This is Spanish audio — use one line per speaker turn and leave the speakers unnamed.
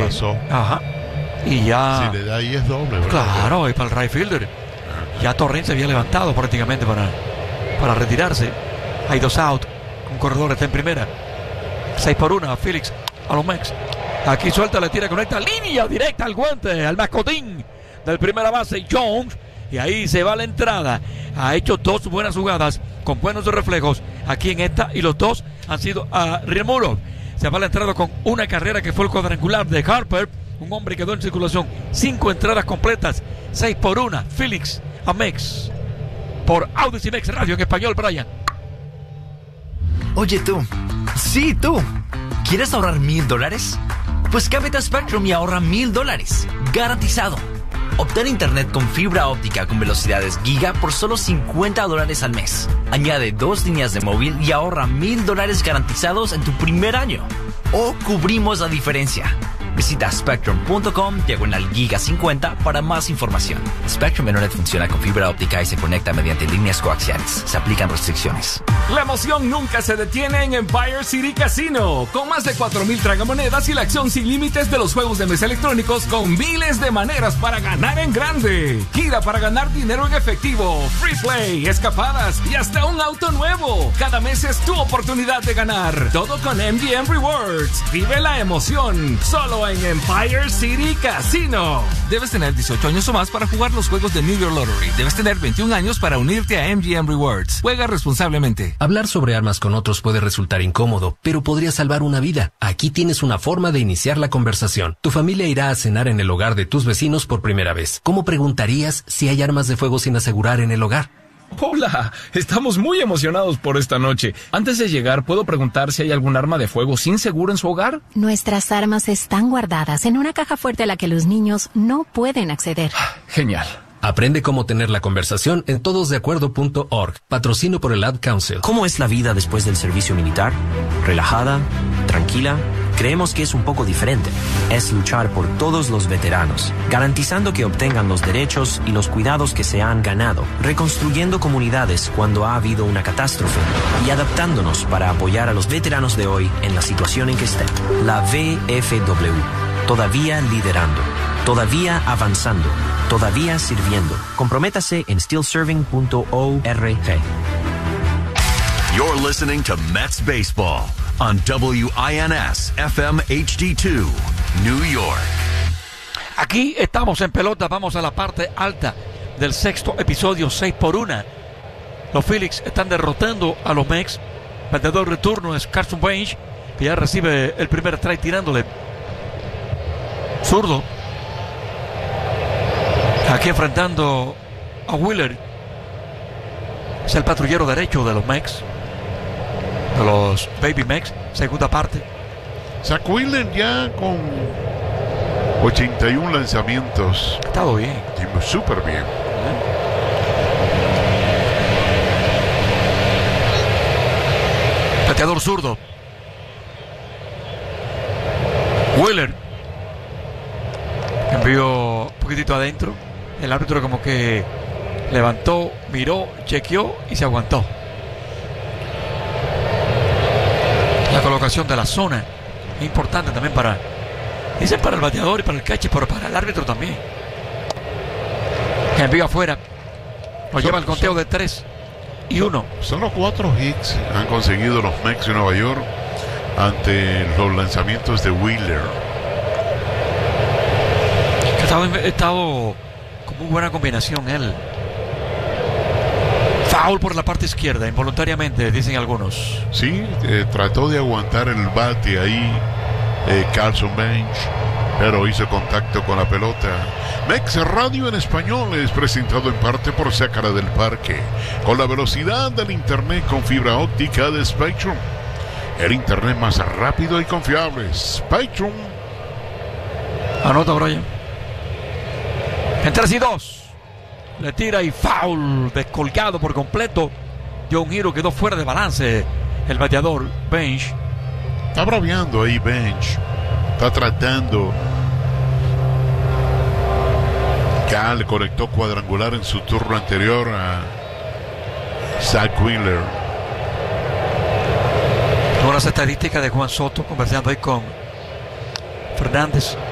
pasó.
Ajá. Y ya...
Si le da ahí es doble, ¿verdad?
Claro, y para el right fielder. Ya Torrent se había levantado prácticamente para retirarse. Hay 2 out. Un corredor está en primera. 6-1. Felix a los Mex. Aquí suelta, le tira, conecta. Línea directa al guante, al mascotín del primera base, Jones. Y ahí se va la entrada. Ha hecho 2 buenas jugadas con buenos reflejos aquí en esta. Y los 2 han sido a Rimuro. Se va la entrada con una carrera que fue el cuadrangular de Harper. Un hombre quedó en circulación. 5 entradas completas. 6-1. Felix a Mex. Por Audacy Mex Radio en español, Brian.
Oye tú. Sí, tú. ¿Quieres ahorrar $1,000? Pues cámbiate a Spectrum y ahorra $1,000. Garantizado. Obtén internet con fibra óptica con velocidades giga por solo $50 al mes. Añade 2 líneas de móvil y ahorra $1,000 garantizados en tu primer año. O cubrimos la diferencia. Visita spectrum.com/giga50 para más información. Spectrum Internet funciona con fibra óptica y se conecta mediante líneas coaxiales. Se aplican restricciones.
La emoción nunca se detiene en Empire City Casino. Con más de 4,000 tragamonedas y la acción sin límites de los juegos de mesa electrónicos con miles de maneras para ganar en grande. Gira para ganar dinero en efectivo, free play, escapadas y hasta un auto nuevo. Cada mes es tu oportunidad de ganar. Todo con MGM Rewards. Vive la emoción. Solo en Empire City Casino. Debes tener 18 años o más para jugar los juegos de New York Lottery. Debes tener 21 años para unirte a MGM Rewards. Juega responsablemente.
Hablar sobre armas con otros puede resultar incómodo, pero podría salvar una vida. Aquí tienes una forma de iniciar la conversación. Tu familia irá a cenar en el hogar de tus vecinos por primera vez. ¿Cómo preguntarías si hay armas de fuego sin asegurar en el hogar?
Hola, estamos muy emocionados por esta noche. Antes de llegar, ¿puedo preguntar si hay algún arma de fuego sin seguro en su hogar?
Nuestras armas están guardadas en una caja fuerte a la que los niños no pueden acceder.
Genial.
Aprende cómo tener la conversación en todosdeacuerdo.org. Patrocino por el Ad Council.
¿Cómo es la vida después del servicio militar? ¿Relajada? ¿Tranquila? Creemos que es un poco diferente. Es luchar por todos los veteranos, garantizando que obtengan los derechos y los cuidados que se han ganado, reconstruyendo comunidades cuando ha habido una catástrofe y adaptándonos para apoyar a los veteranos de hoy en la situación en que estén. La VFW, todavía liderando, todavía avanzando, todavía sirviendo. Comprométase en stillserving.org.
You're listening to Mets Baseball on WINS FM HD2, New York.
Aquí estamos en pelota, vamos a la parte alta del 6º episodio, 6-1. Los Phillies están derrotando a los Mex. Bateador de turno es Carson Wentz, que ya recibe el primer strike tirándole. Zurdo. Aquí enfrentando a Wheeler. Es el patrullero derecho de los Mex. De los Baby Mex, segunda parte.
Zach Wheeler ya con 81 lanzamientos.
Ha estado bien.
Súper bien.
Bateador zurdo. Wheeler. Envió un poquitito adentro. El árbitro como que levantó, miró, chequeó y se aguantó. La colocación de la zona es importante también para el bateador y para el catcher, pero para el árbitro también. Envío afuera. Lo lleva el conteo de 3-1.
Solo 4 hits han conseguido los Mets de Nueva York ante los lanzamientos de Wheeler.
Ha estado con muy buena combinación él. Foul por la parte izquierda, involuntariamente, dicen algunos.
Sí, trató de aguantar el bate ahí Carson Wentz, pero hizo contacto con la pelota. Mex Radio en español es presentado en parte por Sácara del Parque, con la velocidad del internet con fibra óptica de Spectrum. El internet más rápido y confiable, Spectrum.
Anota, Brian. En 3-2. Le tira y foul, descolgado por completo. Dio un giro, quedó fuera de balance el bateador Bench.
Está braviando ahí Bench. Está tratando. Cal conectó cuadrangular en su turno anterior a Zach Wheeler.
Unas estadísticas de Juan Soto, conversando ahí con Fernández.